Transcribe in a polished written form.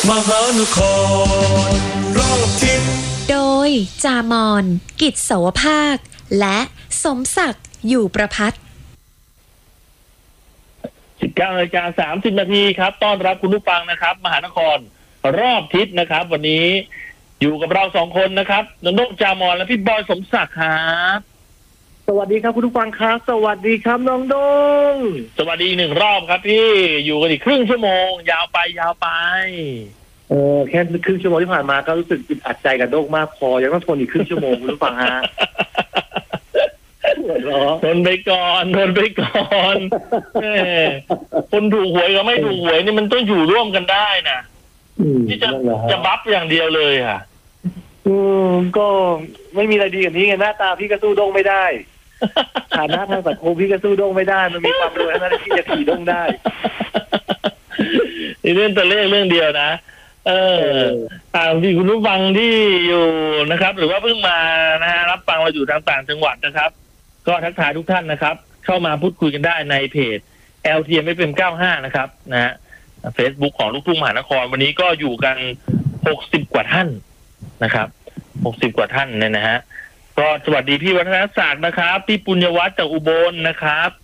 มหานครรอบทิศโดยจามอนกิจเสาวภาคและสมศักดิ์อยู่ประภัต 19:30 น.ครับต้อนรับคุณผู้ฟังนะครับมหานครรอบทิศนะครับวันนี้อยู่กับเรา2คนนะครับนนท์จามอนและพี่บอยสมศักดิ์ครับสวัสดีครับคุณผู้ฟังครับสวัสดีครับน้องดงสวัสดี1 รอบครับพี่อยู่กันอีกครึ่งชั่วโมงยาวไปแค่ครึ่งชั่วโมงที่ผ่านมาก็รู้สึกอึดอัดใจกับโดงมากพอยังต้องทนอีกครึ่งชั่วโมงคุณผู้ฟังฮะทนไปก่อนคนถูกหวยกับไม่ถูกหวยนี่มันต้องอยู่ร่วมกันได้นะที่จะบัฟอย่างเดียวเลยค่ะก็ไม่มีอะไรดีกว่านี้ไงหน้าตาพี่ก็สู้โดงไม่ได้ฐานะทางสังคมพี่ก็สู้โดงไม่ได้มันมีความรวยเท่านั้นที่จะขี่โดงได้นี่เรื่องตัวเลขเรื่องเดียวนะที่คุณผู้ฟังที่อยู่นะครับหรือว่าเพิ่งมานะฮะรับฟังเราอยู่ทางต่างจังหวัดนะครับก็ทักทายทุกท่านนะครับเข้ามาพูดคุยกันได้ในเพจ LTM95 นะครับนะฮะ Facebook ของลูกทุ่งมหานครวันนี้ก็อยู่กัน60 กว่าท่านนะครับ60 กว่าท่านเนี่ยนะฮะก็สวัสดีพี่วัฒนศักดิ์นะครับพี่ปุญญวัฒน์จากอุบลนะครับ